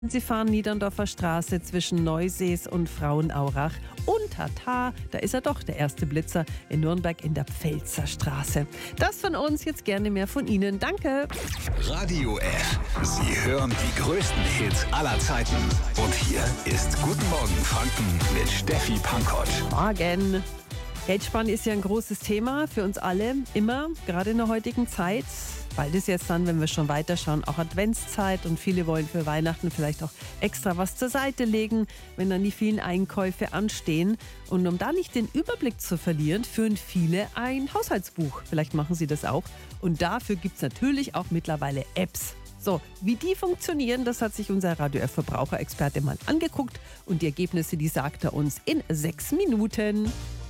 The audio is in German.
Sie fahren Niederndorfer Straße zwischen Neusees und Frauenaurach. Und tata, da ist er doch, der erste Blitzer in Nürnberg in der Pfälzer Straße. Das von uns, jetzt gerne mehr von Ihnen. Danke. Radio F. Sie hören die größten Hits aller Zeiten. Und hier ist Guten Morgen Franken mit Steffi Pankoć. Morgen. Geldsparen ist ja ein großes Thema für uns alle, immer, gerade in der heutigen Zeit. Bald ist jetzt dann, wenn wir schon weiterschauen, auch Adventszeit und viele wollen für Weihnachten vielleicht auch extra was zur Seite legen, wenn dann die vielen Einkäufe anstehen. Und um da nicht den Überblick zu verlieren, führen viele ein Haushaltsbuch. Vielleicht machen Sie das auch. Und dafür gibt es natürlich auch mittlerweile Apps. So, wie die funktionieren, das hat sich unser Radio F Verbraucherexperte mal angeguckt und die Ergebnisse, die sagt er uns in 6 Minuten.